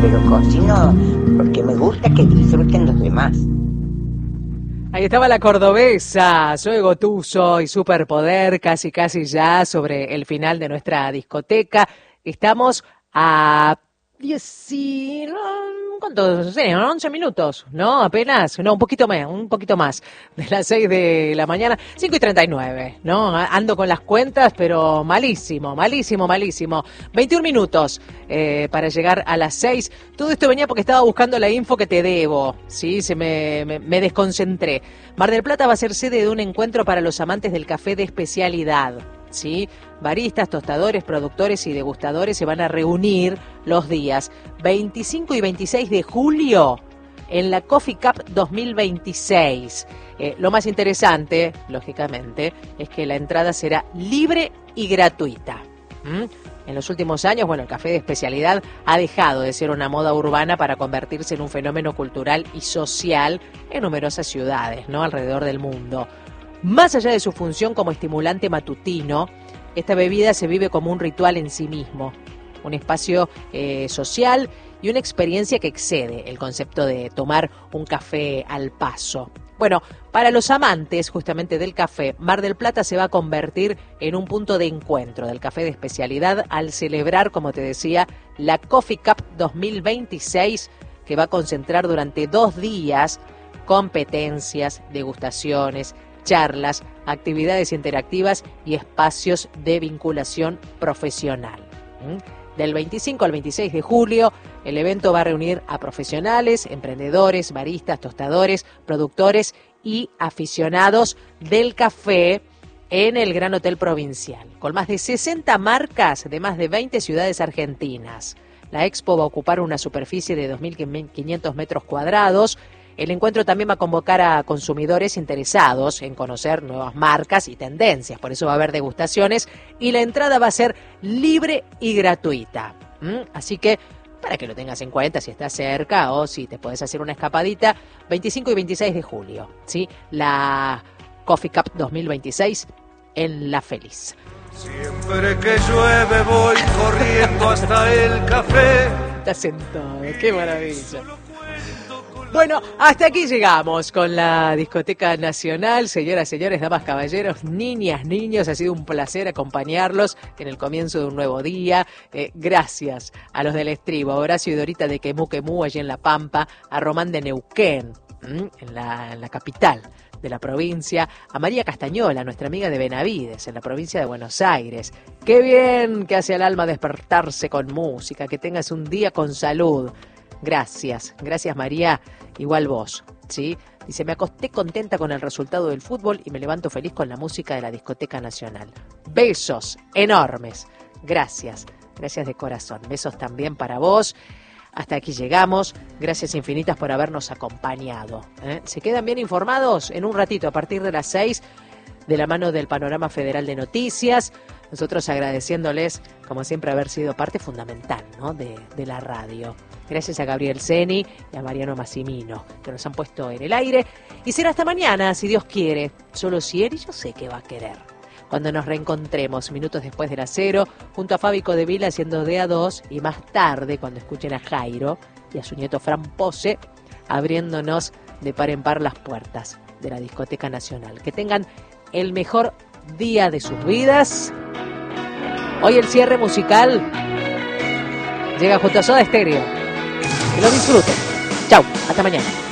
pero cocino porque me gusta que disfruten los demás. Ahí estaba la cordobesa, Zoe Gotuso y Superpoder, casi ya sobre el final de nuestra discoteca. Estamos a 10 y... ¿Cuántos? Sí, 11 minutos, ¿no? Apenas, no, un poquito más, de las 6 de la mañana, 5:39, ¿no? Ando con las cuentas, pero malísimo. 21 minutos para llegar a las 6. Todo esto venía porque estaba buscando la info que te debo, ¿sí? Me desconcentré. Mar del Plata va a ser sede de un encuentro para los amantes del café de especialidad. ¿Sí? Baristas, tostadores, productores y degustadores se van a reunir los días 25 y 26 de julio en la Coffee Cup 2026. Lo más interesante, lógicamente, es que la entrada será libre y gratuita. En los últimos años, el café de especialidad ha dejado de ser una moda urbana para convertirse en un fenómeno cultural y social en numerosas ciudades, ¿no? Alrededor del mundo. Más allá de su función como estimulante matutino, esta bebida se vive como un ritual en sí mismo, un espacio social y una experiencia que excede el concepto de tomar un café al paso. Bueno, para los amantes justamente del café, Mar del Plata se va a convertir en un punto de encuentro del café de especialidad al celebrar, como te decía, la Coffee Cup 2026, que va a concentrar durante 2 días competencias, degustaciones, charlas, actividades interactivas y espacios de vinculación profesional. Del 25 al 26 de julio, el evento va a reunir a profesionales, emprendedores, baristas, tostadores, productores y aficionados del café en el Gran Hotel Provincial, con más de 60 marcas de más de 20 ciudades argentinas. La expo va a ocupar una superficie de 2.500 metros cuadrados. El encuentro también va a convocar a consumidores interesados en conocer nuevas marcas y tendencias, por eso va a haber degustaciones y la entrada va a ser libre y gratuita. Así que, para que lo tengas en cuenta si estás cerca o si te podés hacer una escapadita, 25 y 26 de julio, ¿sí? La Coffee Cup 2026 en La Feliz. Siempre que llueve voy corriendo hasta el café. Estás en todo, qué maravilla. Bueno, hasta aquí llegamos con la Discoteca Nacional. Señoras, señores, damas, caballeros, niñas, niños, ha sido un placer acompañarlos en el comienzo de un nuevo día. Gracias a los del estribo, a Horacio y Dorita de Quemú, allí en La Pampa, a Román de Neuquén, en la capital de la provincia, a María Castañola, nuestra amiga de Benavides, en la provincia de Buenos Aires. Qué bien que hace al alma despertarse con música, que tengas un día con salud. Gracias María, igual vos, ¿sí? Dice, me acosté contenta con el resultado del fútbol y me levanto feliz con la música de la Discoteca Nacional. Besos enormes, gracias de corazón, besos también para vos. Hasta aquí llegamos, gracias infinitas por habernos acompañado. Se quedan bien informados en un ratito, a partir de las 6, de la mano del Panorama Federal de Noticias. Nosotros agradeciéndoles, como siempre, haber sido parte fundamental, ¿no? de la radio. Gracias a Gabriel Ceni y a Mariano Massimino, que nos han puesto en el aire. Y será hasta mañana, si Dios quiere. Solo si él, y yo sé que va a querer. Cuando nos reencontremos, minutos después de las 0, junto a Fabi Codevila haciendo de A2, y más tarde, cuando escuchen a Jairo y a su nieto Fran Pose, abriéndonos de par en par las puertas de la Discoteca Nacional. Que tengan el mejor día de sus vidas. Hoy el cierre musical llega junto a Soda Stereo. Que lo disfruten. Chau, hasta mañana.